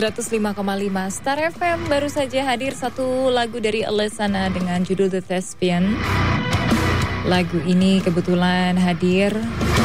105,5 Star FM. Baru saja hadir satu lagu dari Alesana dengan judul The Thespian. Lagu ini kebetulan hadir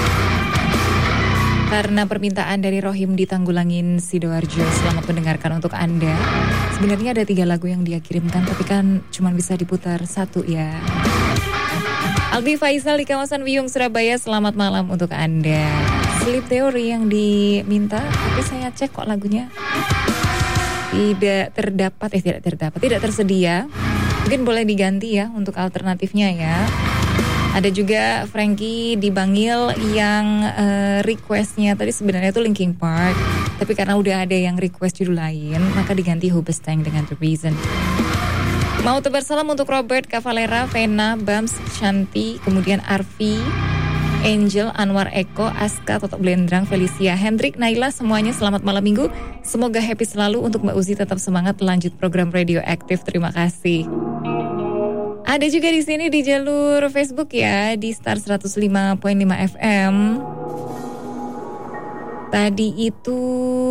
karena permintaan dari Rohim di Tanggulangin, Sidoarjo. Selamat mendengarkan untuk Anda. Sebenarnya ada 3 lagu yang dia kirimkan, tapi kan cuma bisa diputar 1 ya. Albi Faisal di kawasan Wiyung, Surabaya. Selamat malam untuk Anda. Sleep Theory yang diminta, tapi saya cek kok lagunya tidak tersedia. Mungkin boleh diganti ya untuk alternatifnya ya. Ada juga Frankie di Bangil yang requestnya tadi sebenarnya itu Linkin Park, tapi karena udah ada yang request judul lain, maka diganti Hubestang dengan The Reason. Mau tebar salam untuk Robert, Cavalera, Vena, Bams, Shanti, kemudian Arfi, Angel, Anwar Eko, Aska, Toto Blendrang, Felicia, Hendrik, Naila, semuanya selamat malam minggu. Semoga happy selalu. Untuk Mbak Uzi tetap semangat lanjut program Radio Aktif. Terima kasih. Ada juga di sini di jalur Facebook ya, di Star 105.5 FM. Tadi itu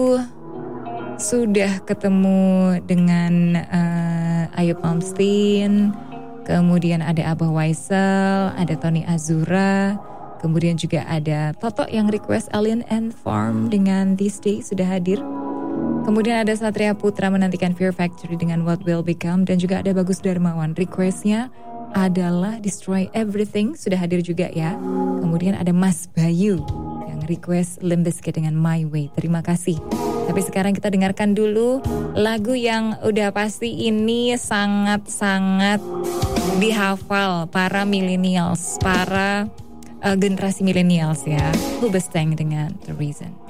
sudah ketemu dengan Ayub Malmsteen, kemudian ada Abah Waisel, ada Tony Azura, kemudian juga ada Toto yang request Alien and Farm dengan This Day sudah hadir. Kemudian ada Satria Putra menantikan Fear Factory dengan What Will Become, dan juga ada Bagus Darmawan requestnya adalah Destroy Everything sudah hadir juga ya. Kemudian ada Mas Bayu yang request Limp Bizkit dengan My Way. Terima kasih. Tapi sekarang kita dengarkan dulu lagu yang udah pasti ini sangat-sangat dihafal para millennials, para generasi millennials ya. Hubestang dengan The Reason.